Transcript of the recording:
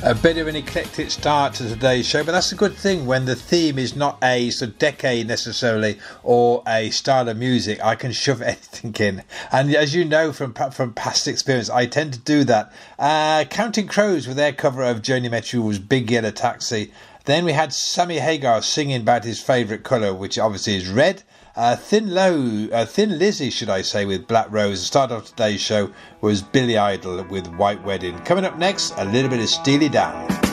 A bit of an eclectic start to today's show, but that's a good thing when the theme is not a sort of decade necessarily or a style of music. I can shove anything in, and as you know from past experience, I tend to do that. Counting Crows with their cover of Joni Mitchell's Big Yellow Taxi. Then we had Sammy Hagar singing about his favourite colour, which obviously is red. Thin Lizzy, should I say, with Black Rose. The start of today's show was Billy Idol with White Wedding. Coming up next, a little bit of Steely Dan.